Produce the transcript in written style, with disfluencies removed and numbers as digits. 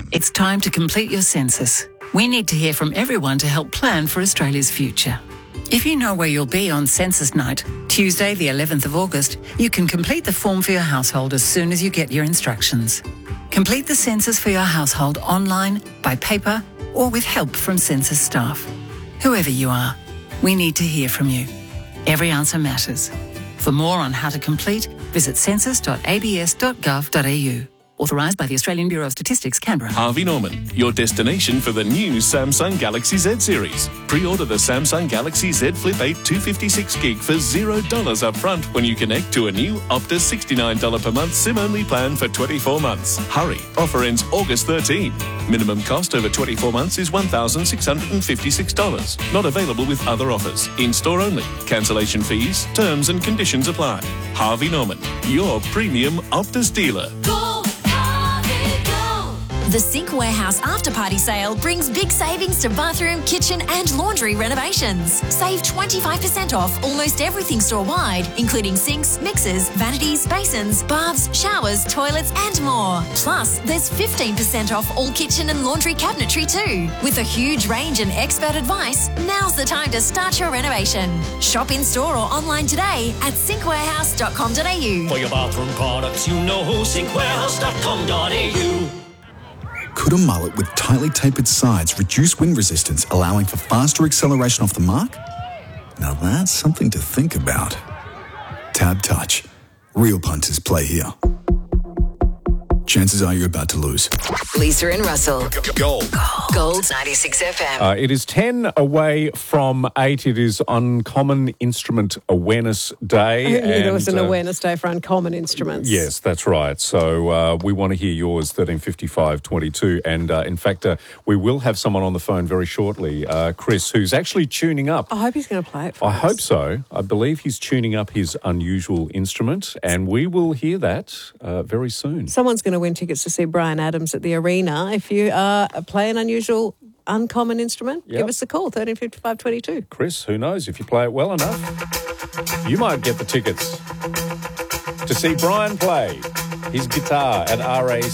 It's time to complete your census. We need to hear from everyone to help plan for Australia's future. If you know where you'll be on census night, Tuesday the 11th of August, you can complete the form for your household as soon as you get your instructions. Complete the census for your household online, by paper, or with help from census staff. Whoever you are, we need to hear from you. Every answer matters. For more on how to complete, visit census.abs.gov.au. Authorised by the Australian Bureau of Statistics, Canberra. Harvey Norman, your destination for the new Samsung Galaxy Z series. Pre-order the Samsung Galaxy Z Flip 8 256GB for $0 up front when you connect to a new Optus $69 per month SIM-only plan for 24 months. Hurry, offer ends August 13. Minimum cost over 24 months is $1,656. Not available with other offers. In-store only. Cancellation fees, terms and conditions apply. Harvey Norman, your premium Optus dealer. The Sink Warehouse After Party Sale brings big savings to bathroom, kitchen and laundry renovations. Save 25% off almost everything store-wide, including sinks, mixers, vanities, basins, baths, showers, toilets and more. Plus, there's 15% off all kitchen and laundry cabinetry too. With a huge range and expert advice, now's the time to start your renovation. Shop in-store or online today at sinkwarehouse.com.au. For your bathroom products, you know who, sinkwarehouse.com.au. Could a mullet with tightly tapered sides reduce wind resistance, allowing for faster acceleration off the mark? Now that's something to think about. Tab Touch. Real punters play here. Chances are you're about to lose. Lisa and Russell. Gold. Gold 96 FM. It is 10 away from 8. It is Uncommon Instrument Awareness Day. Who knew there was an awareness day for uncommon instruments? Yes, that's right. So we want to hear yours, 135522. And in fact, we will have someone on the phone very shortly, Chris, who's actually tuning up. I hope he's going to play it for us. I hope so. I believe he's tuning up his unusual instrument, and we will hear that very soon. Someone's going to win tickets to see Bryan Adams at the Arena. If you play an unusual, uncommon instrument, give us a call, 135522. Chris, who knows? If you play it well enough, you might get the tickets to see Bryan play his guitar at RAC.